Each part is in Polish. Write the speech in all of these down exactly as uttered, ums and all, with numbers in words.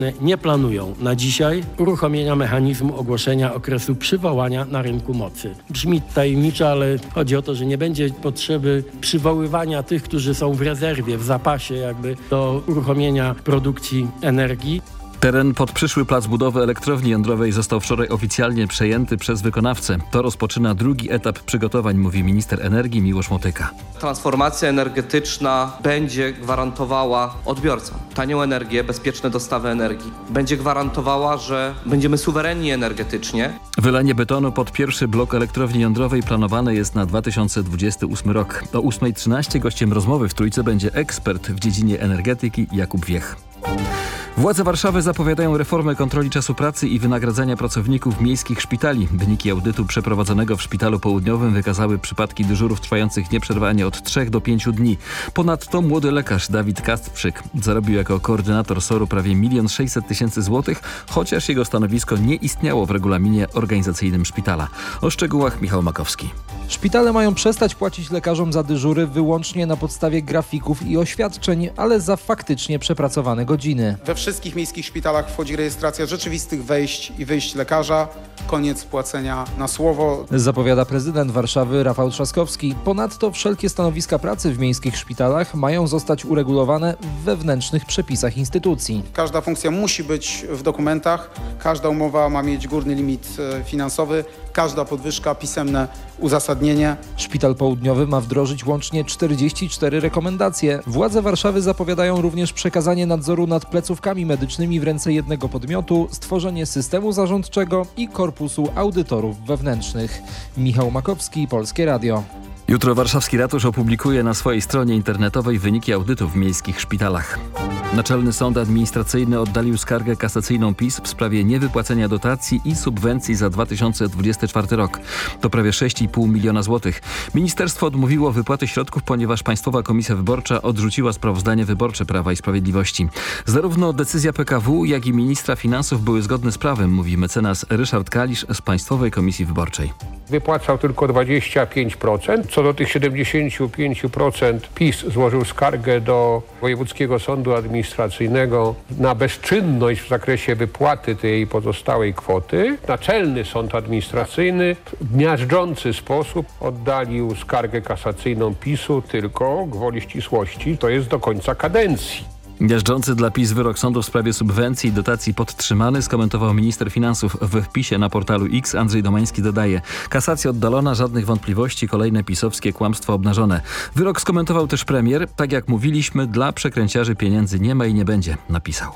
nie planują na dzisiaj uruchomienia mechanizmu ogłoszenia okresu przywołania na rynku mocy. Brzmi tajemniczo, ale chodzi o to, że nie będzie potrzeby przywoływania tych, którzy są w rezerwie, w zapasie jakby do uruchomienia produkcji energii. Teren pod przyszły plac budowy elektrowni jądrowej został wczoraj oficjalnie przejęty przez wykonawcę. To rozpoczyna drugi etap przygotowań, mówi minister energii Miłosz Motyka. Transformacja energetyczna będzie gwarantowała odbiorcom tanią energię, bezpieczne dostawy energii. Będzie gwarantowała, że będziemy suwerenni energetycznie. Wylanie betonu pod pierwszy blok elektrowni jądrowej planowane jest na dwa tysiące dwudziesty ósmy rok. O ósma trzynaście gościem rozmowy w Trójce będzie ekspert w dziedzinie energetyki Jakub Wiech. Władze Warszawy zapowiadają reformę kontroli czasu pracy i wynagradzania pracowników miejskich szpitali. Wyniki audytu przeprowadzonego w Szpitalu Południowym wykazały przypadki dyżurów trwających nieprzerwanie od trzech do pięciu dni. Ponadto młody lekarz Dawid Kastprzyk zarobił jako koordynator S O R-u prawie milion sześćset tysięcy złotych, chociaż jego stanowisko nie istniało w regulaminie organizacyjnym szpitala. O szczegółach Michał Makowski. Szpitale mają przestać płacić lekarzom za dyżury wyłącznie na podstawie grafików i oświadczeń, ale za faktycznie przepracowane godziny. We wszystkich miejskich szpitalach wchodzi rejestracja rzeczywistych wejść i wyjść lekarza. Koniec płacenia na słowo. Zapowiada prezydent Warszawy Rafał Trzaskowski. Ponadto wszelkie stanowiska pracy w miejskich szpitalach mają zostać uregulowane w wewnętrznych przepisach instytucji. Każda funkcja musi być w dokumentach, każda umowa ma mieć górny limit finansowy, każda podwyżka pisemne uzasadnienie. Szpital Południowy ma wdrożyć łącznie czterdzieści cztery rekomendacje. Władze Warszawy zapowiadają również przekazanie nadzoru nad placówkami medycznymi w ręce jednego podmiotu, stworzenie systemu zarządczego i korpusu audytorów wewnętrznych. Michał Makowski, Polskie Radio. Jutro warszawski ratusz opublikuje na swojej stronie internetowej wyniki audytów w miejskich szpitalach. Naczelny Sąd Administracyjny oddalił skargę kasacyjną PiS w sprawie niewypłacenia dotacji i subwencji za dwa tysiące dwudziesty czwarty rok. To prawie sześć i pół miliona złotych. Ministerstwo odmówiło wypłaty środków, ponieważ Państwowa Komisja Wyborcza odrzuciła sprawozdanie wyborcze Prawa i Sprawiedliwości. Zarówno decyzja P K W, jak i ministra finansów były zgodne z prawem, mówi mecenas Ryszard Kalisz z Państwowej Komisji Wyborczej. Wypłacał tylko dwadzieścia pięć procent. Co do tych siedemdziesiąt pięć procent PiS złożył skargę do Wojewódzkiego Sądu Administracyjnego na bezczynność w zakresie wypłaty tej pozostałej kwoty. Naczelny Sąd Administracyjny w miażdżący sposób oddalił skargę kasacyjną PiS-u tylko gwoli ścisłości, to jest do końca kadencji. Miażdżący dla PiS wyrok sądu w sprawie subwencji i dotacji podtrzymany, skomentował minister finansów w wpisie na portalu X. Andrzej Domański dodaje: kasacja oddalona, żadnych wątpliwości, kolejne pisowskie kłamstwo obnażone. Wyrok skomentował też premier. Tak jak mówiliśmy, dla przekręciarzy pieniędzy nie ma i nie będzie, napisał.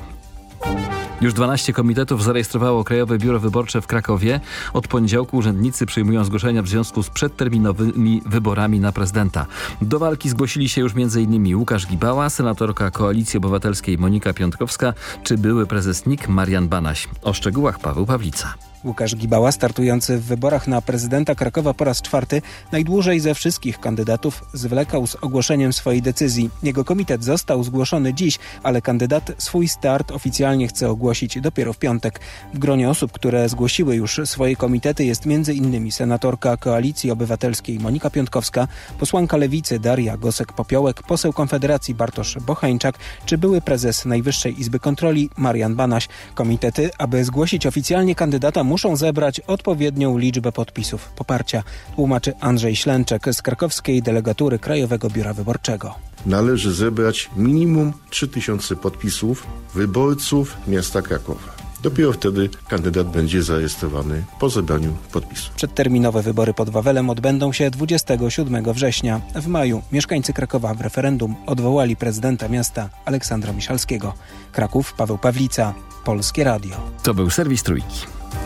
Już dwanaście komitetów zarejestrowało Krajowe Biuro Wyborcze w Krakowie. Od poniedziałku urzędnicy przyjmują zgłoszenia w związku z przedterminowymi wyborami na prezydenta. Do walki zgłosili się już m.in. Łukasz Gibała, senatorka Koalicji Obywatelskiej Monika Piątkowska czy były prezes N I K Marian Banaś. O szczegółach Paweł Pawlica. Łukasz Gibała, startujący w wyborach na prezydenta Krakowa po raz czwarty, najdłużej ze wszystkich kandydatów zwlekał z ogłoszeniem swojej decyzji. Jego komitet został zgłoszony dziś, ale kandydat swój start oficjalnie chce ogłosić dopiero w piątek. W gronie osób, które zgłosiły już swoje komitety, jest m.in. senatorka Koalicji Obywatelskiej Monika Piątkowska, posłanka Lewicy Daria Gosek-Popiołek, poseł Konfederacji Bartosz Bochańczak czy były prezes Najwyższej Izby Kontroli Marian Banaś. Komitety, aby zgłosić oficjalnie kandydata, muszą zebrać odpowiednią liczbę podpisów poparcia, tłumaczy Andrzej Ślęczek z krakowskiej delegatury Krajowego Biura Wyborczego. Należy zebrać minimum trzy tysiące podpisów wyborców miasta Krakowa. Dopiero wtedy kandydat będzie zarejestrowany po zebraniu podpisów. Przedterminowe wybory pod Wawelem odbędą się dwudziestego siódmego września. W maju mieszkańcy Krakowa w referendum odwołali prezydenta miasta Aleksandra Miszalskiego. Kraków, Paweł Pawlica, Polskie Radio. To był serwis Trójki.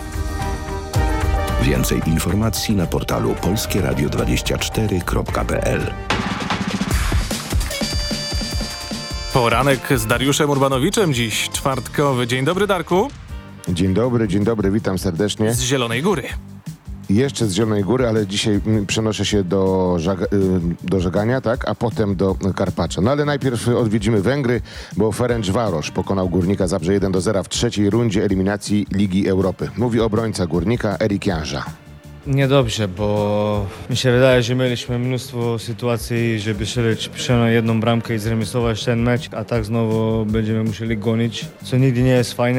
Więcej informacji na portalu polskie radio dwadzieścia cztery kropka p l. Poranek z Dariuszem Urbanowiczem dziś czwartkowy. Dzień dobry, Darku. Dzień dobry, dzień dobry, witam serdecznie. Z Zielonej Góry. Jeszcze z Zielonej Góry, ale dzisiaj przenoszę się do, Żag- do Żegania, tak, a potem do Karpacza. No ale najpierw odwiedzimy Węgry, bo Ferencváros pokonał Górnika Zabrze jeden do zera w trzeciej rundzie eliminacji Ligi Europy. Mówi obrońca Górnika Erik Janża. Niedobrze, bo mi się wydaje, że mieliśmy mnóstwo sytuacji, żeby strzelać przynajmniej jedną bramkę i zremisować ten mecz, a tak znowu będziemy musieli gonić, co nigdy nie jest fajne.